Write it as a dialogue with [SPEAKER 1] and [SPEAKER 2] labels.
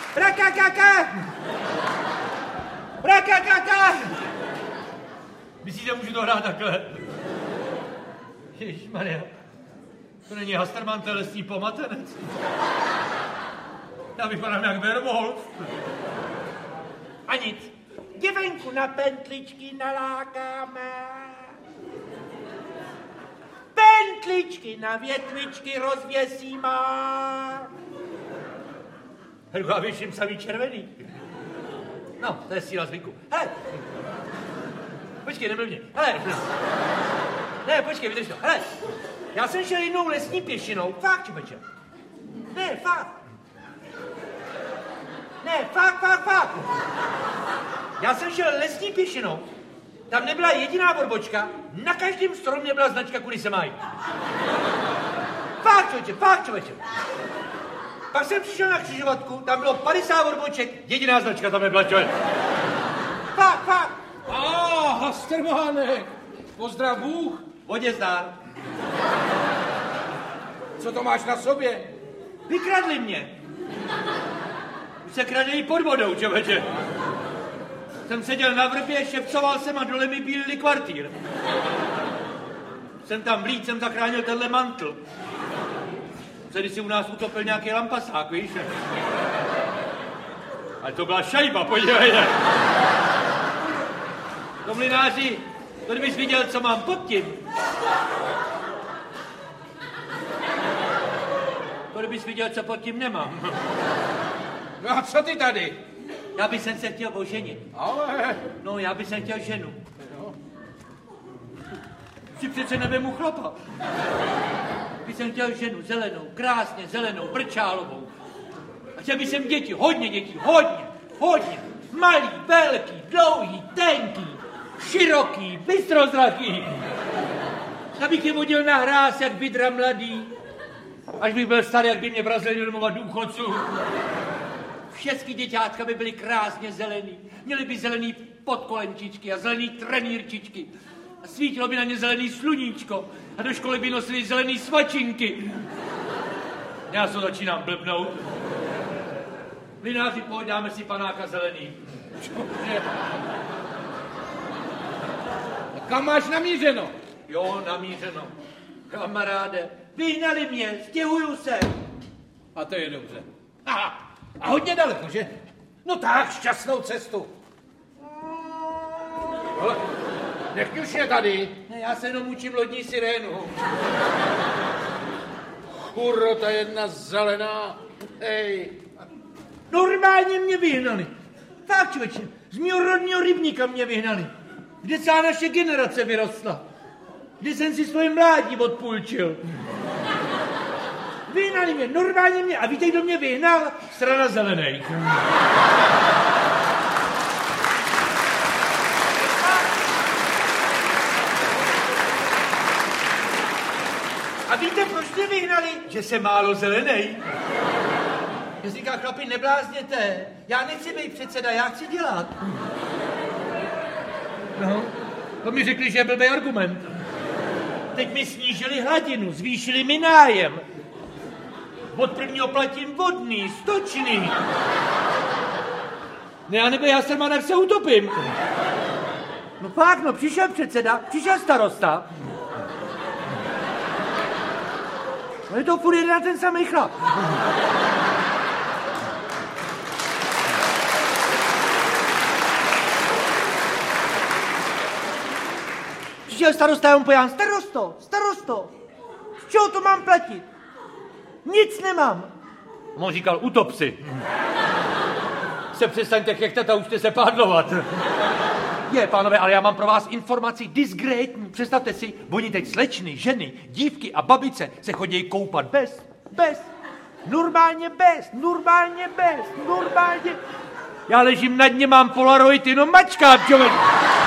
[SPEAKER 1] Rakakaka! Rakakaka! Myslíte, můžu to hrát takhle? Ježišmarja, to není Hasterman, to je lesní pomatenec. Já vypadám jak Werwolf. A nic. Děvenku na pentličky nalákáme. Pentličky na větvičky rozvěsíme. Herku, já věším samý červený. No, to je síla zvyku. Hele. Počkej, nebyl mě. Hele. Ne, počkej, vydrž to. Hele. Já jsem šel jednou lesní pěšinou. Fakt, čupeče. Ne, fakt. Ne, fakt. Já jsem šel lesní pěšinou. Tam nebyla jediná borbočka. Na každém stromě byla značka, kudy se mají. Fakt, člověče. Pak jsem přišel na křižovatku, tam bylo 50 borboček, jediná značka tam nebyla, člověk. Fakt.
[SPEAKER 2] Hastermánek, pozdrav Bůh.
[SPEAKER 1] Vodě zdár.
[SPEAKER 2] Co to máš na sobě?
[SPEAKER 1] Vykradli mě. Už se kradejí pod vodou, člověče. Jsem seděl na vrbě, šepcoval jsem a dole mi bílili kvartýr. Jsem tam vlít, jsem zachránil tenhle mantl. Když si u nás utopil nějaký lampasák, víš? Ale to byla šajba, podívejte. To mlynáři, to kdybys viděl, co mám pod tím. To kdybys viděl, co pod tím nemám.
[SPEAKER 2] No a co ty tady?
[SPEAKER 1] Já bych se chtěl oženit.
[SPEAKER 2] Ale...
[SPEAKER 1] No, já bych chtěl ženu. Si přece nevemu chlapa. Bych chtěl ženu zelenou, krásně zelenou, brčálovou. A chtěl bych děti, hodně dětí, hodně. Malý, velký, dlouhý, tenký, široký, bystrozraký. Abych je vodil na hráz, jak bydra mladý. Až bych byl starý, jak by mě vrazili do domova důchodců. Všechny děťátka by byly krásně zelený. Měly by zelený podkolenčičky a zelený trenýrčičky. A svítilo by na ně zelený sluníčko. A do školy by nosili zelený svačinky. Já se začínám blbnout. Mlynáři, pojď, dáme si panáka zelený.
[SPEAKER 2] A kam máš namířeno?
[SPEAKER 1] Jo, namířeno. Kamaráde, vyhnali mě, stěhuju se.
[SPEAKER 2] A to je dobře. Aha. A hodně daleko, že? No tak, šťastnou cestu. Ale nech už je tady.
[SPEAKER 1] Ne, já se jenom učím lodní sirénu.
[SPEAKER 2] Kurro, ta jedna zelená. Hej.
[SPEAKER 1] Normálně mě vyhnali. Tak, člověče, z mýho rodního rybníka mě vyhnali. Kde celá naše generace vyrostla. Kde jsem si svoje mládí odpůjčil. Vyhnali mě, normálně mě. A víte, kdo mě vyhnal? Strana zelených. A víte, proč mě vyhnali? Že jsem málo zelenej. Já říká, chlapi, neblázněte. Já nechci být předseda, já chci dělat. No, to mi řekli, že je blbý argument. Teď mi snížili hladinu, zvýšili mi nájem. Od prvního platím vodný, stočný. Ne, já nebyl Hasterman, jak se utopím. No fakt, no, přišel předseda, přišel starosta. No je to furt jeden na ten samý chlap. Přišel starosta, já mu pojám, starosto, z čeho to mám platit? Nic nemám. On říkal, utop si. Se přestaňte chechtat a učte se pádlovat. Je, pánové, ale já mám pro vás informaci disgrétní. Představte si, oni teď slečny, ženy, dívky a babice se chodí koupat bez. Normálně. Já ležím na dně, mám polaroid, jenom mačkám, člověk.